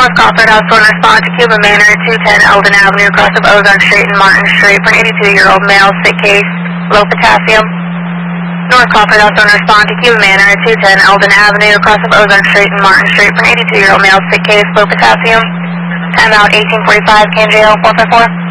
North Crawford House, one respond to Cuba Manor, 210 Eldon Avenue, cross of Ozone Street and Martin Street for an 82-year-old male, sick case, low potassium. North Crawford House, one respond to Cuba Manor, 210 Eldon Avenue, cross of Ozone Street and Martin Street for an 82-year-old male, sick case, low potassium. Time out 1845, KMJL 454.